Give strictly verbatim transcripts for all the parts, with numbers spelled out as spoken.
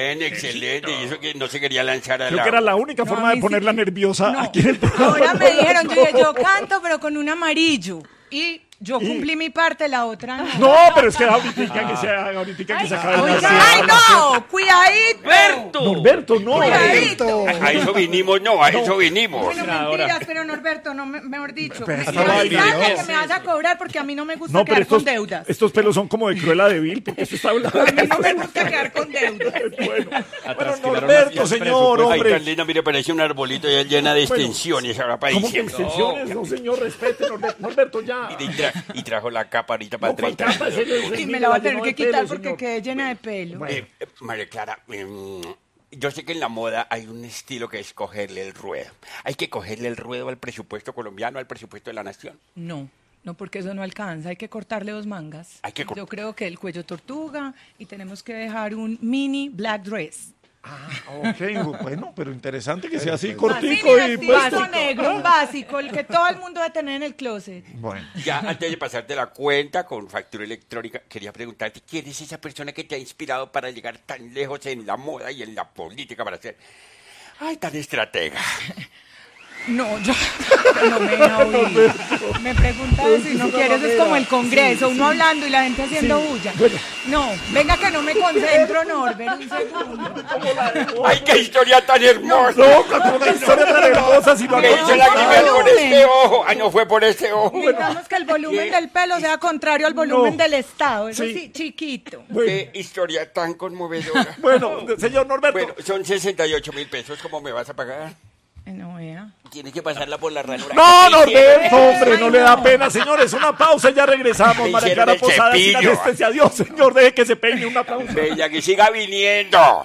Bien, excelente. Y eso que no se quería lanzar a Creo la... que era la única No, forma a de mí ponerla sí. nerviosa No. aquí en el programa. Ahora me dijeron, yo, yo canto, pero con un amarillo. Y yo Y- cumplí mi parte, la otra no. No, pero es que ahorita que se, ahorita que Ay, se acabe oiga, la ¡ay, no! ¡Cuidadito! ¡Berto! Norberto, no. Cuidadito. A eso vinimos, no, a eso vinimos. Bueno, mentiras, pero Norberto, no, me- mejor dicho. Pero Me está me bailando. avisas que me vas a cobrar porque a mí no me gusta No, pero quedar estos, con deudas. estos pelos son como de Cruella de Vil, porque esto está hablando. A mí no me gusta quedar con deudas. Bueno, bueno, Atrasquilaron Norberto, los señor, presupuestos. Ay, hombre. Carlina, mire, parece un arbolito ya llena de Bueno, extensiones ahora para ¿Cómo que diciembre. extensiones? No, señor, respete, Norberto, Norberto, ya. Y, tra- y trajo la capa ahorita para No, ¿cuál treinta. capa? Ese es el- Y me la va a tener llenó que de pelo, quitar porque señor. quedé llena de pelo. Eh, eh, María Clara, em, yo sé que en la moda hay un estilo que es cogerle el ruedo. Hay que cogerle el ruedo al presupuesto colombiano, al presupuesto de la nación. No, no, porque eso no alcanza. Hay que cortarle dos mangas. Hay que cort- Yo creo que el cuello tortuga y tenemos que dejar un mini black dress. Ah, ok, bueno, pero interesante que sea así Así, cortico mira, y vestido pues... negro, un básico, el que todo el mundo debe tener en el closet. Bueno, Ya antes de pasarte la cuenta con factura electrónica, quería preguntarte, ¿quién es esa persona que te ha inspirado para llegar tan lejos en la moda y en la política para ser, ay, tan estratega? No, yo no me deja oír. Me pregunta eso y no quieres, es como el Congreso, uno hablando y la gente haciendo bulla. No, venga que no me concentro, Norbert, un segundo. ¡Ay, qué historia tan hermosa! no, con una historia tan hermosa, si lo Me acabo hizo de la contar. primera con este ojo. Ah, no fue por ese ojo. Digamos que el volumen del pelo sea contrario al volumen No. del Estado, eso Sí. sí, chiquito. Qué historia tan conmovedora. Bueno, señor Norberto. Bueno, son sesenta y ocho mil pesos. ¿Cómo me vas a pagar? No, vea. Tienes que pasarla por la ranura. No, Me hicieron Norberto, el- hombre, no le da pena, señores. Una pausa y ya regresamos. Me María hicieron Clara el Posada sin cepillo. anestesia. Adiós, señor, deje que se peine una pausa. Bella, que siga viniendo.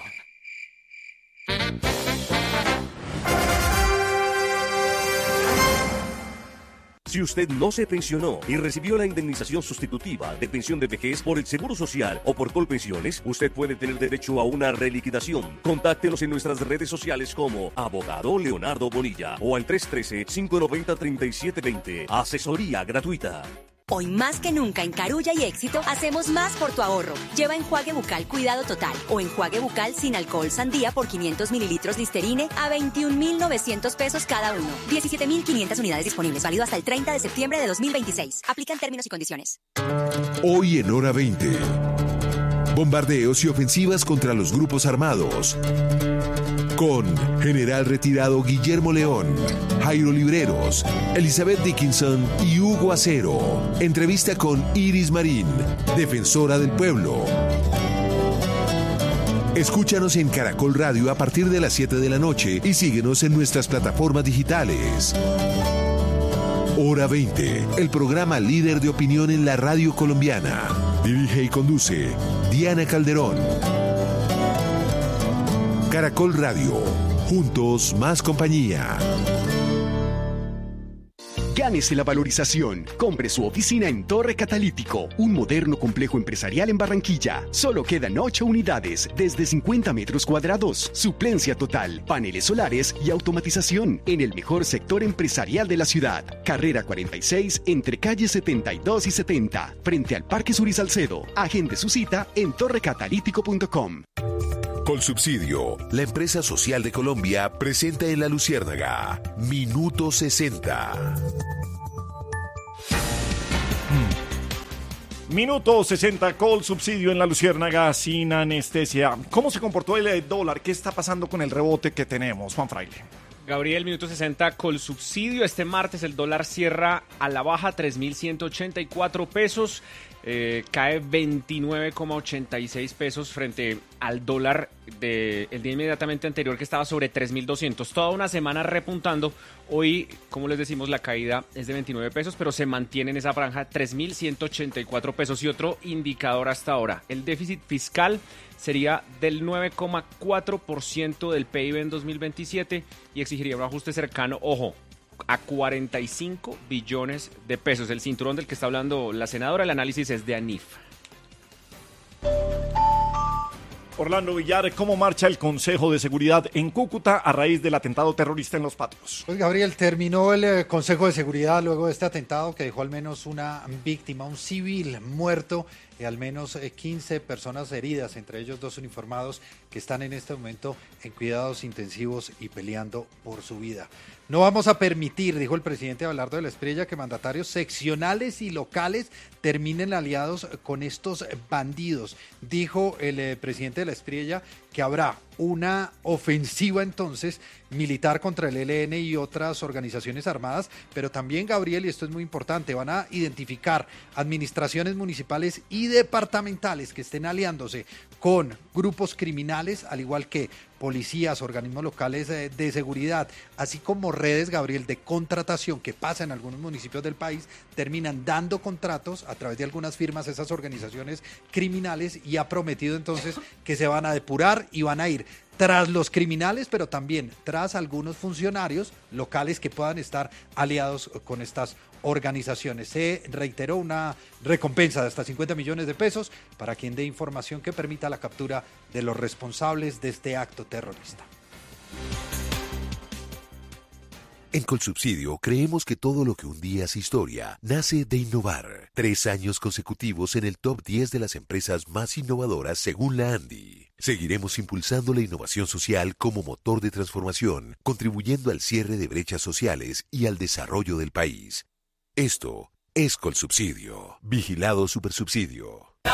Si usted no se pensionó y recibió la indemnización sustitutiva de pensión de vejez por el Seguro Social o por Colpensiones, usted puede tener derecho a una reliquidación. Contáctenos en nuestras redes sociales como Abogado Leonardo Bonilla o al tres uno tres, cinco nueve cero, tres siete dos cero. Asesoría gratuita. Hoy más que nunca en Carulla y Éxito hacemos más por tu ahorro. Lleva enjuague bucal Cuidado Total o enjuague bucal sin alcohol Sandía por quinientos mililitros Listerine a veintiún mil novecientos pesos cada uno. diecisiete mil quinientas unidades disponibles, válido hasta el treinta de septiembre de dos mil veintiséis. Aplican términos y condiciones. Hoy en Hora veinte. Bombardeos y ofensivas contra los grupos armados. Con General Retirado Guillermo León, Jairo Libreros, Elizabeth Dickinson y Hugo Acero. Entrevista con Iris Marín, defensora del pueblo. Escúchanos en Caracol Radio a partir de las siete de la noche y síguenos en nuestras plataformas digitales. Hora veinte, el programa líder de opinión en la radio colombiana. Dirige y conduce Diana Calderón. Caracol Radio, juntos más compañía. Gánese la valorización. Compre su oficina en Torre Catalítico, un moderno complejo empresarial en Barranquilla. Solo quedan ocho unidades, desde cincuenta metros cuadrados. Suplencia total, paneles solares y automatización en el mejor sector empresarial de la ciudad. Carrera cuarenta y seis, entre calles setenta y dos y setenta, frente al Parque Suri Salcedo. Agende su cita en torre catalítico punto com. Colsubsidio, la empresa social de Colombia, presenta en La Luciérnaga Minuto sesenta. Minuto sesenta, Colsubsidio en La Luciérnaga sin anestesia. ¿Cómo se comportó el dólar? ¿Qué está pasando con el rebote que tenemos, Juan Fraile? Gabriel, minuto sesenta, Colsubsidio. Este martes el dólar cierra a la baja, tres mil ciento ochenta y cuatro pesos. Eh, cae veintinueve coma ochenta y seis pesos frente al dólar del día inmediatamente anterior, que estaba sobre tres mil doscientos. Toda una semana repuntando. Hoy, como les decimos, la caída es de veintinueve pesos, pero se mantiene en esa franja, tres mil ciento ochenta y cuatro pesos. Y otro indicador hasta ahora, el déficit fiscal sería del nueve coma cuatro por ciento del P I B en dos mil veintisiete y exigiría un ajuste cercano, ojo, a cuarenta y cinco billones de pesos. El cinturón del que está hablando la senadora, el análisis es de ANIF. Orlando Villar, ¿cómo marcha el Consejo de Seguridad en Cúcuta a raíz del atentado terrorista en Los Patios? Pues Gabriel, terminó el eh, Consejo de Seguridad luego de este atentado que dejó al menos una víctima, un civil muerto y al menos eh, quince personas heridas, entre ellos dos uniformados que están en este momento en cuidados intensivos y peleando por su vida. No vamos a permitir, dijo el presidente Abelardo de la Espriella, que mandatarios seccionales y locales terminen aliados con estos bandidos. Dijo el eh, presidente de la Espriella que habrá una ofensiva entonces militar contra el E L N y otras organizaciones armadas, pero también, Gabriel, y esto es muy importante, van a identificar administraciones municipales y departamentales que estén aliándose con grupos criminales, al igual que policías, organismos locales de, de seguridad, así como redes, Gabriel, de contratación que pasa en algunos municipios del país, terminan dando contratos a través de algunas firmas a esas organizaciones criminales, y ha prometido entonces que se van a depurar y van a ir tras los criminales, pero también tras algunos funcionarios locales que puedan estar aliados con estas organizaciones. Se reiteró una recompensa de hasta cincuenta millones de pesos para quien dé información que permita la captura de los responsables de este acto terrorista. En Colsubsidio creemos que todo lo que un día es historia nace de innovar. Tres años consecutivos en el top diez de las empresas más innovadoras según la ANDI. Seguiremos impulsando la innovación social como motor de transformación, contribuyendo al cierre de brechas sociales y al desarrollo del país. Esto es Colsubsidio. Vigilado Supersubsidio.